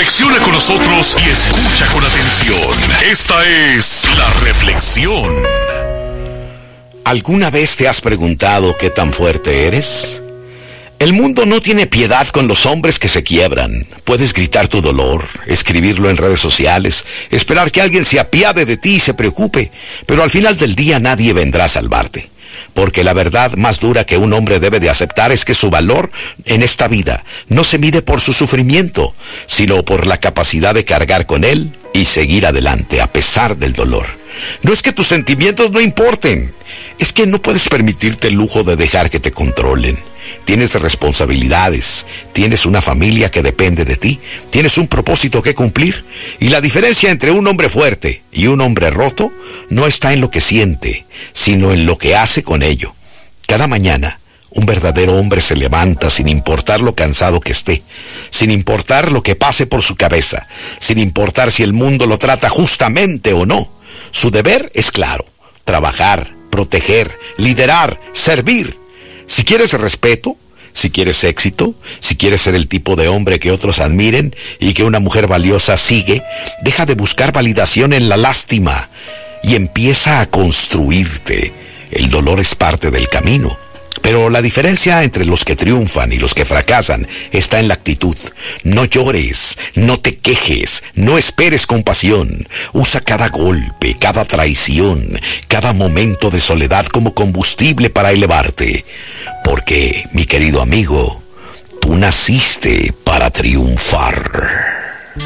Reflexiona con nosotros y escucha con atención. Esta es La Reflexión. ¿Alguna vez te has preguntado qué tan fuerte eres? El mundo no tiene piedad con los hombres que se quiebran. Puedes gritar tu dolor, escribirlo en redes sociales, esperar que alguien se apiade de ti y se preocupe, pero al final del día nadie vendrá a salvarte. Porque la verdad más dura que un hombre debe de aceptar es que su valor en esta vida no se mide por su sufrimiento, sino por la capacidad de cargar con él y seguir adelante a pesar del dolor. No es que tus sentimientos no importen, es que no puedes permitirte el lujo de dejar que te controlen. Tienes responsabilidades, tienes una familia que depende de ti, tienes un propósito que cumplir, y la diferencia entre un hombre fuerte y un hombre roto no está en lo que siente, sino en lo que hace con ello. Cada mañana, un verdadero hombre se levanta sin importar lo cansado que esté, sin importar lo que pase por su cabeza, sin importar si el mundo lo trata justamente o no. Su deber es claro: trabajar, proteger, liderar, servir. Si quieres respeto, si quieres éxito, si quieres ser el tipo de hombre que otros admiren y que una mujer valiosa sigue, deja de buscar validación en la lástima y empieza a construirte. El dolor es parte del camino, pero la diferencia entre los que triunfan y los que fracasan está en la actitud. No llores, no te quejes, no esperes compasión. Usa cada golpe, cada traición, cada momento de soledad como combustible para elevarte. Porque, mi querido amigo, tú naciste para triunfar.